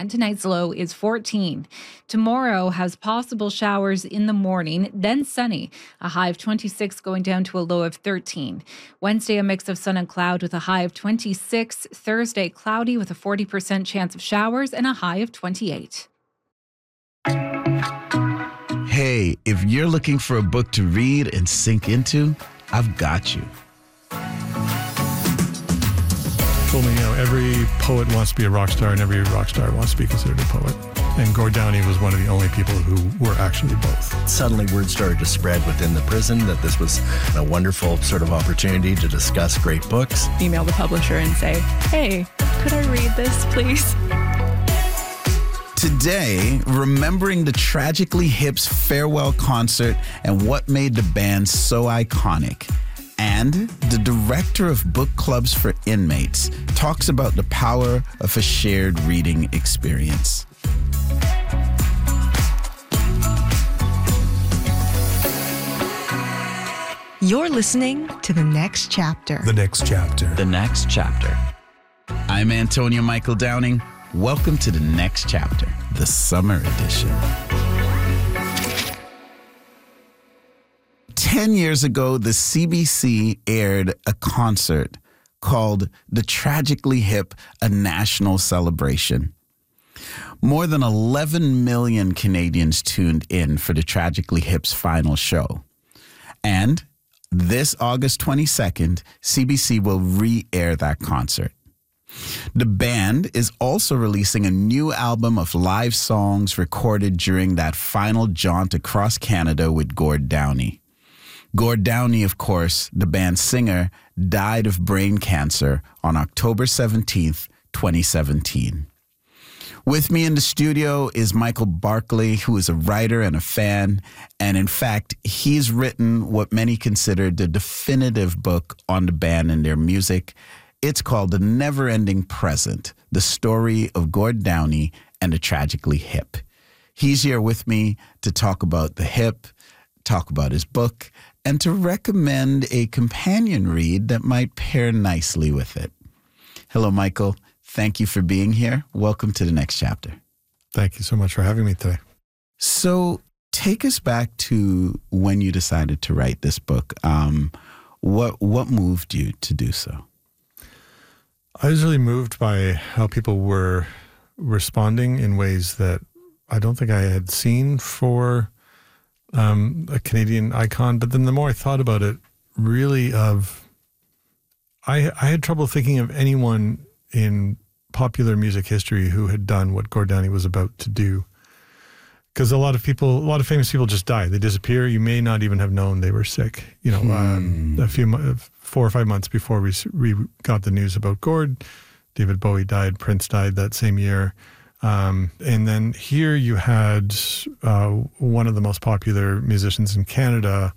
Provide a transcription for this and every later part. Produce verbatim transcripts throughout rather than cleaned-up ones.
and tonight's low is fourteen. Tomorrow has possible showers in the morning, then sunny, a high of twenty-six going down to a low of thirteen. Wednesday, a mix of sun and cloud with a high of twenty-six. Thursday, cloudy with a forty percent chance of showers and a high of twenty-eight. Hey, if you're looking for a book to read and sink into, I've got you. Told me, you know, every poet wants to be a rock star and every rock star wants to be considered a poet. And Gord Downie was one of the only people who were actually both. Suddenly word started to spread within the prison that this was a wonderful sort of opportunity to discuss great books. Email the publisher and say, hey, could I read this, please? Today, remembering the Tragically Hip's farewell concert and what made the band so iconic. And the director of book clubs for inmates talks about the power of a shared reading experience. You're listening to The Next Chapter. The Next Chapter. The Next Chapter. I'm Antonio Michael Downing. Welcome to The Next Chapter, the summer edition. Ten years ago, the C B C aired a concert called The Tragically Hip, a National Celebration. More than eleven million Canadians tuned in for the Tragically Hip's final show. And this August twenty-second, C B C will re-air that concert. The band is also releasing a new album of live songs recorded during that final jaunt across Canada with Gord Downie. Gord Downie, of course, the band's singer, died of brain cancer on October seventeenth, twenty seventeen. With me in the studio is Michael Barclay, who is a writer and a fan. And in fact, he's written what many consider the definitive book on the band and their music. It's called The Never-Ending Present, the story of Gord Downie and the Tragically Hip. He's here with me to talk about the Hip, talk about his book, and to recommend a companion read that might pair nicely with it. Hello, Michael. Thank you for being here. Welcome to The Next Chapter. Thank you so much for having me today. So take us back to when you decided to write this book. Um, what what moved you to do so? I was really moved by how people were responding in ways that I don't think I had seen for um, a Canadian icon. But then the more I thought about it, really of, I, I had trouble thinking of anyone in popular music history who had done what Gord Downie was about to do. Because a lot of people, a lot of famous people just die. They disappear. You may not even have known they were sick. You know, hmm. um, a few, four or five months before we, we got the news about Gord, David Bowie died, Prince died that same year. Um, and then here you had uh, one of the most popular musicians in Canada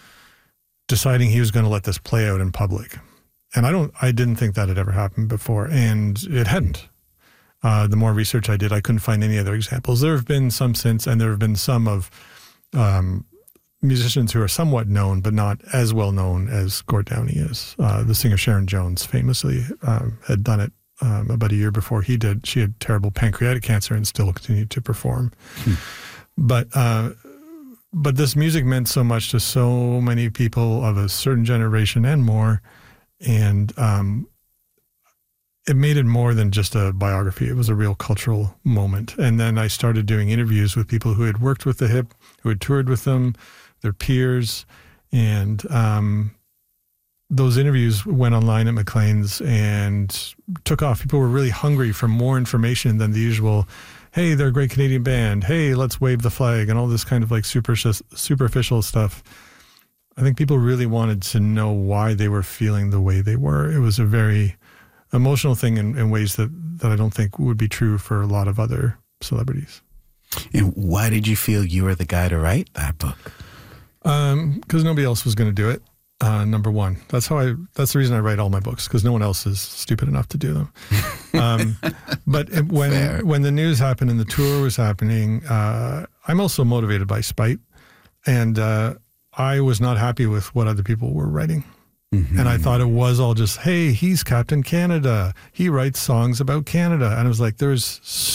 deciding he was going to let this play out in public. And I don't, I didn't think that had ever happened before, and it hadn't. Uh, the more research I did, I couldn't find any other examples. There have been some since, and there have been some of um, musicians who are somewhat known, but not as well known as Gord Downie is. Uh, the singer Sharon Jones famously um, had done it um, about a year before he did. She had terrible pancreatic cancer and still continued to perform. Hmm. But uh, but this music meant so much to so many people of a certain generation and more, and um, it made it more than just a biography. It was a real cultural moment. And then I started doing interviews with people who had worked with the Hip, who had toured with them, their peers. And um, those interviews went online at Maclean's and took off. People were really hungry for more information than the usual, hey, they're a great Canadian band. Hey, let's wave the flag, and all this kind of like super, superficial stuff. I think people really wanted to know why they were feeling the way they were. It was a very emotional thing in, in ways that, that I don't think would be true for a lot of other celebrities. And why did you feel you were the guy to write that book? Um, because nobody else was going to do it. Uh, number one, that's how I. That's the reason I write all my books, because no one else is stupid enough to do them. Um, but it, when Fair. when the news happened and the tour was happening, uh, I'm also motivated by spite, and uh, I was not happy with what other people were writing. Mm-hmm. And I thought it was all just, hey, he's Captain Canada. He writes songs about Canada. And I was like, there's